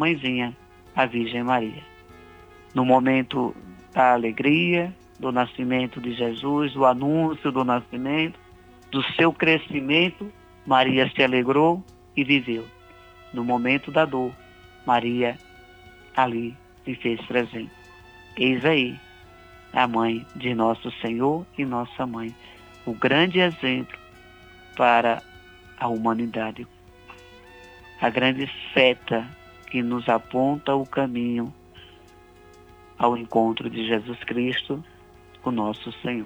mãezinha, a Virgem Maria. No momento da alegria, do nascimento de Jesus, do anúncio do nascimento, do seu crescimento, Maria se alegrou e viveu. No momento da dor, Maria ali se fez presente. Eis aí a mãe de nosso Senhor e nossa mãe, o grande exemplo para a humanidade, a grande seta que nos aponta o caminho ao encontro de Jesus Cristo, o nosso Senhor.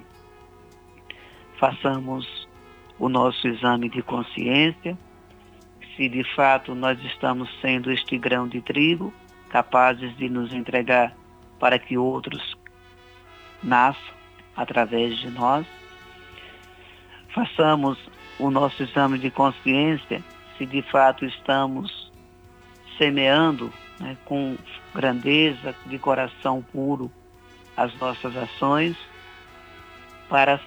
Façamos o nosso exame de consciência, se de fato nós estamos sendo este grão de trigo, capazes de nos entregar para que outros nasçam através de nós. Façamos o nosso exame de consciência, se de fato estamos semeando, né, com grandeza, de coração puro, as nossas ações, para,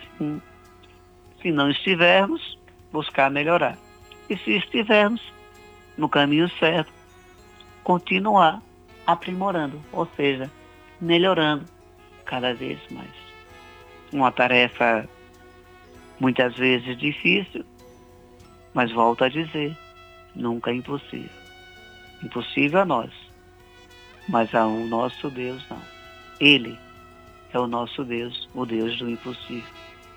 se não estivermos, buscar melhorar. E se estivermos no caminho certo, continuar aprimorando, ou seja, melhorando cada vez mais. Uma tarefa muitas vezes difícil, mas volto a dizer, nunca impossível. Impossível a nós, mas ao nosso Deus não. Ele é o nosso Deus, o Deus do impossível.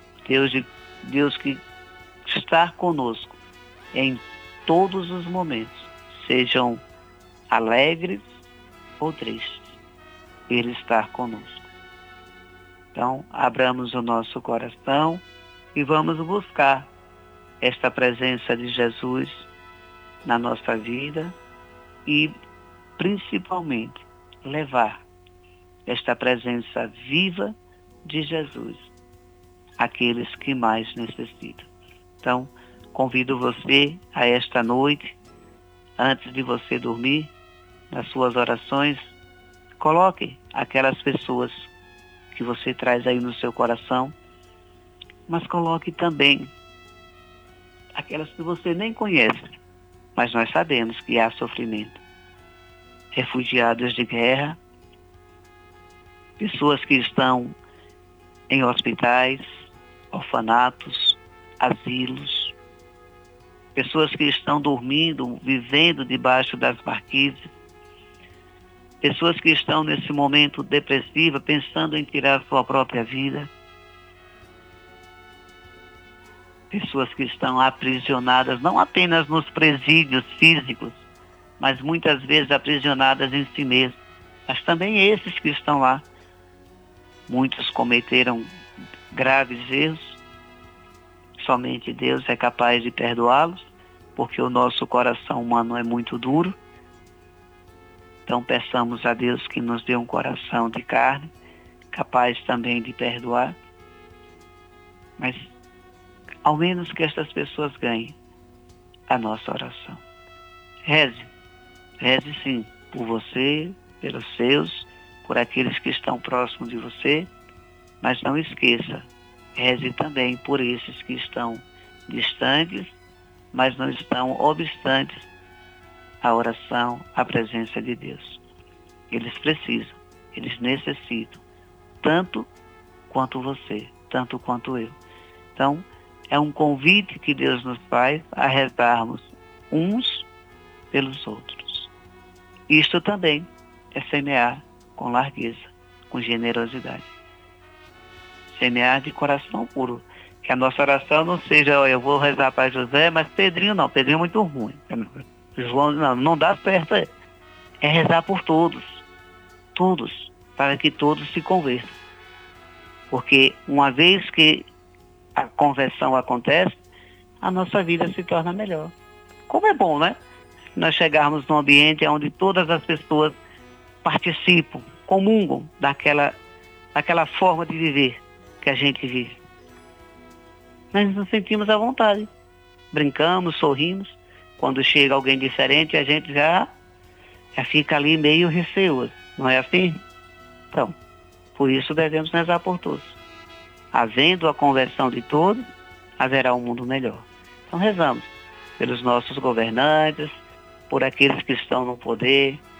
Deus que está conosco em todos os momentos, sejam alegres ou tristes. Ele está conosco. Então, abramos o nosso coração e vamos buscar esta presença de Jesus na nossa vida e, principalmente, levar esta presença viva de Jesus àqueles que mais necessitam. Então, convido você a esta noite, antes de você dormir, nas suas orações, coloque aquelas pessoas que você traz aí no seu coração, mas coloque também aquelas que você nem conhece, mas nós sabemos que há sofrimento. Refugiados de guerra, pessoas que estão em hospitais, orfanatos, asilos, pessoas que estão dormindo, vivendo debaixo das marquises, pessoas que estão nesse momento depressiva, pensando em tirar sua própria vida, pessoas que estão aprisionadas, não apenas nos presídios físicos, mas muitas vezes aprisionadas em si mesmas, mas também esses que estão lá. Muitos cometeram graves erros, somente Deus é capaz de perdoá-los, porque o nosso coração humano é muito duro. Então peçamos a Deus que nos dê um coração de carne, capaz também de perdoar, mas ao menos que estas pessoas ganhem a nossa oração. Reze sim, por você, pelos seus, por aqueles que estão próximos de você, mas não esqueça, reze também por esses que estão distantes, mas não estão obstantes à oração, à presença de Deus. Eles precisam, eles necessitam, tanto quanto você, tanto quanto eu. Então, é um convite que Deus nos faz a rezarmos uns pelos outros. Isto também é semear com largueza, com generosidade. Semear de coração puro. Que a nossa oração não seja, eu vou rezar para José, mas Pedrinho não, Pedrinho é muito ruim. João não dá certo. É rezar por todos, para que todos se convertam. Porque uma vez que a conversão acontece, a nossa vida se torna melhor. Como é bom, né? Nós chegarmos num ambiente onde todas as pessoas participam, comungam daquela forma de viver que a gente vive. Nós nos sentimos à vontade. Brincamos, sorrimos. Quando chega alguém diferente, a gente já fica ali meio receoso. Não é assim? Então, por isso devemos rezar por todos. Havendo a conversão de todos, haverá um mundo melhor. Então rezamos pelos nossos governantes, por aqueles que estão no poder,